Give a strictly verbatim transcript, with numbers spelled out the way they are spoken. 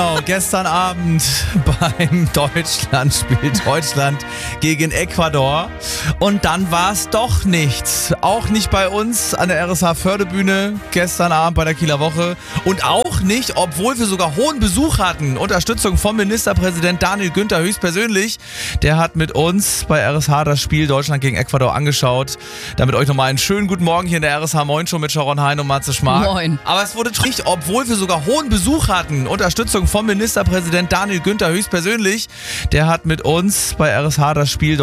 Genau, gestern Abend beim Deutschlandspiel Deutschland gegen Ecuador. Und dann war es doch nichts. Auch nicht bei uns an der R S H-Förderbühne gestern Abend bei der Kieler Woche. Und auch nicht, obwohl wir sogar hohen Besuch hatten. Unterstützung vom Ministerpräsident Daniel Günther höchstpersönlich. Der hat mit uns bei R S H das Spiel Deutschland gegen Ecuador angeschaut. Damit euch nochmal einen schönen guten Morgen hier in der R S H Moin Show mit Sharon Hein und Matze Schmark. Moin. Aber es wurde nicht, obwohl wir sogar hohen Besuch hatten. Unterstützung vom Ministerpräsident Daniel Günther höchstpersönlich. Der hat mit uns bei R S H das Spiel